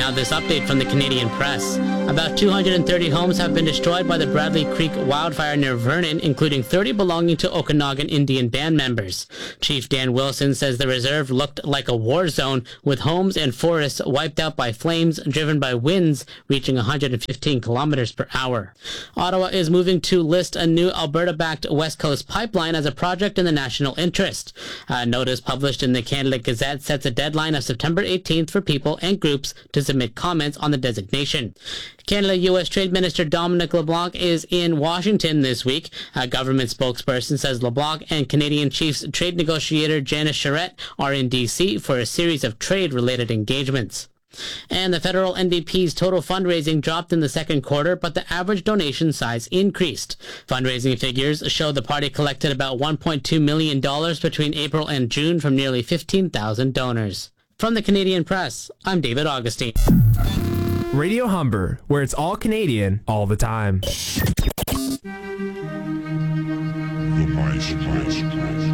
Now this update from the Canadian Press. About 230 homes have been destroyed by the Bradley Creek wildfire near Vernon, including 30 belonging to Okanagan Indian Band members. Chief Dan Wilson says the reserve looked like a war zone, with homes and forests wiped out by flames driven by winds reaching 115 kilometers per hour. Ottawa is moving to list a new Alberta-backed West Coast pipeline as a project in the national interest. A notice published in the Canada Gazette sets a deadline of September 18th for people and groups to submit comments on the designation. Canada-U.S. Trade Minister Dominic LeBlanc is in Washington this week. A government spokesperson says LeBlanc and Canadian Chiefs Trade Negotiator Janice Charette are in D.C. for a series of trade-related engagements. And the federal NDP's total fundraising dropped in the second quarter, but the average donation size increased. Fundraising figures show the party collected about $1.2 million between April and June from nearly 15,000 donors. From the Canadian Press, I'm David Augustine. Radio Humber, where it's all Canadian all the time. The Maestro.